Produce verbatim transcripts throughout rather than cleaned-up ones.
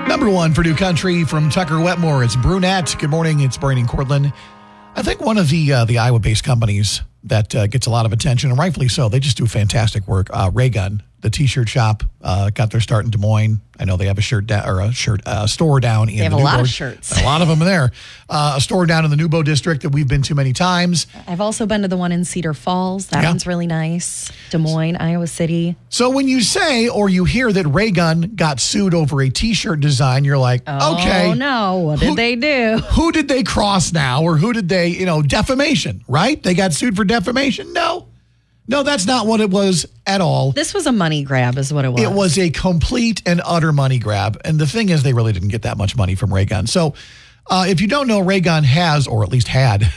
Number one for New Country from Tucker Wetmore. It's Brunette. Good morning. It's Brandon Cortland. I think one of the uh, the Iowa-based companies that uh, gets a lot of attention, and rightfully so, they just do fantastic work. Uh, Raygun, the T-shirt shop, uh, got their start in Des Moines. I know they have a shirt da- or a shirt uh, store down in they have the a Newbo. lot of shirts. A lot of them there. Uh, a store down in the Newbo district that we've been to many times. I've also been to the one in Cedar Falls. That Yeah. one's really nice. Des Moines, Iowa City. So when you say or you hear that Raygun got sued over a T-shirt design, you're like, Oh, okay. no. What did Who- they do? Who did they cross now, or who did they, you know, defamation, right? They got sued for defamation? No. No, that's not what it was at all. This was a money grab is what it was. It was a complete and utter money grab. And the thing is, they really didn't get that much money from Raygun. So uh, if you don't know, Raygun has, or at least had,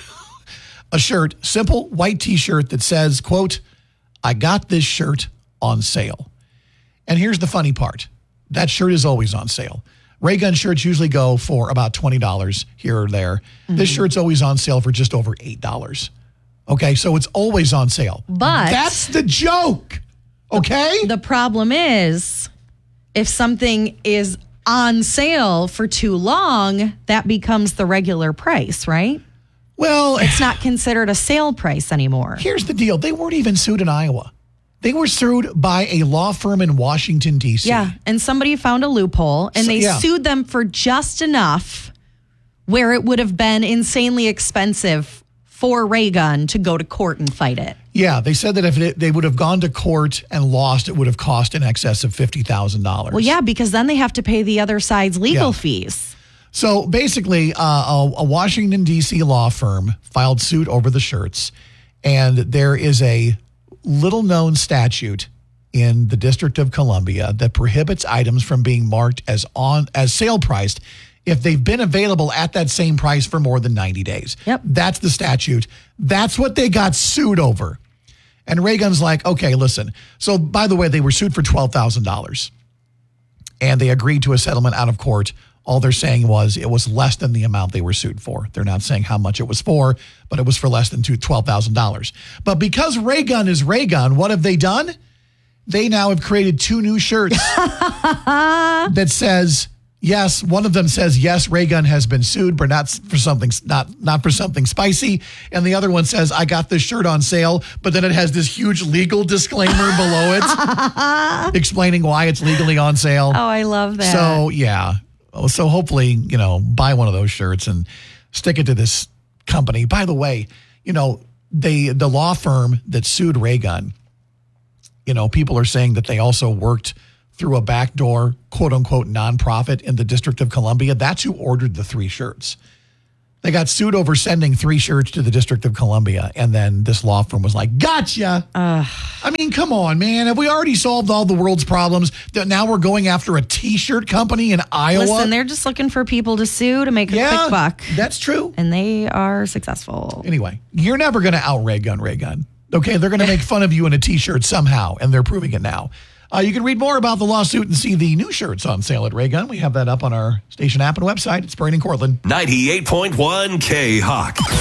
a shirt, simple white T-shirt that says, quote, I got this shirt on sale. And here's the funny part. That shirt is always on sale. Raygun shirts usually go for about twenty dollars here or there. Mm-hmm. This shirt's always on sale for just over eight dollars. Okay, so it's always on sale. But that's the joke. Okay? The, the problem is if something is on sale for too long, that becomes the regular price, right? Well, It's not considered a sale price anymore. Here's the deal. They weren't even sued in Iowa. They were sued by a law firm in Washington, D C. Yeah, and somebody found a loophole, and So- they yeah. sued them for just enough where it would have been insanely expensive for Raygun to go to court and fight it. Yeah, they said that if it, they would have gone to court and lost, it would have cost in excess of fifty thousand dollars. Well, yeah, because then they have to pay the other side's legal Yeah. fees. So basically, uh, a, a Washington, D C law firm filed suit over the shirts, and there is a little-known statute in the District of Columbia that prohibits items from being marked as on as sale priced if they've been available at that same price for more than ninety days. Yep. That's the statute. That's what they got sued over. And Raygun's like, okay, listen. So, by the way, they were sued for twelve thousand dollars. And they agreed to a settlement out of court. All they're saying was it was less than the amount they were sued for. They're not saying how much it was for, but it was for less than twelve thousand dollars. But because Raygun is Raygun, what have they done? They now have created two new shirts that says, yes, one of them says, yes, Raygun has been sued, but not for something not not for something spicy. And the other one says, I got this shirt on sale, but then it has this huge legal disclaimer below it explaining why it's legally on sale. Oh, I love that. So, yeah. So hopefully, you know, buy one of those shirts and stick it to this company. By the way, you know, they the law firm that sued Raygun, you know, people are saying that they also worked through a backdoor, quote unquote, nonprofit in the District of Columbia. That's who ordered the three shirts. They got sued over sending three shirts to the District of Columbia. And then this law firm was like, gotcha. Uh, I mean, come on, man. Have we already solved all the world's problems that now we're going after a T-shirt company in Iowa? Listen, they're just looking for people to sue to make a yeah, quick buck. That's true. And they are successful. Anyway, you're never going to out Raygun Raygun. Okay, they're going to make fun of you in a T-shirt somehow, and they're proving it now. Uh, you can read more about the lawsuit and see the new shirts on sale at Raygun. We have that up on our station app and website. It's Brandon Cortland. ninety-eight point one K-Hawk.